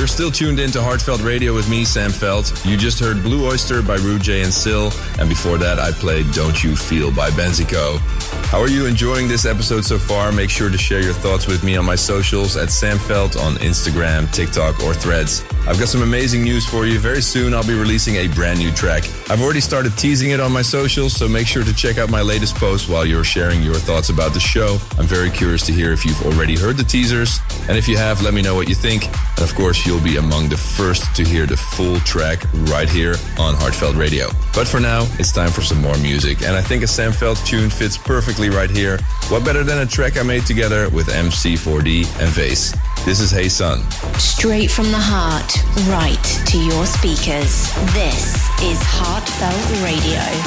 still tuned in to Heartfelt Radio with me, Sam Felt. You just heard Blue Oyster by Rude J and Sil, and before that I played Don't You Feel by Benzico. How are you enjoying this episode so far? Make sure to share your thoughts with me on my socials at Sam Felt on Instagram, TikTok, or Threads. I've got some amazing news for you. Very soon I'll be releasing a brand new track. I've already started teasing it on my socials, so make sure to check out my latest post while you're sharing your thoughts about the show. I'm very curious to hear if you've already heard the teasers, and if you have, let me know what you think. And of course, you'll be among the first to hear the full track right here on Heartfelt Radio. But for now, it's time for some more music, and I think a Sam Felt tune fits perfectly right here. What better than a track I made together with MC4D and Vase. This is Hey Son. Straight from the heart, right to your speakers. This is Heartfelt Radio.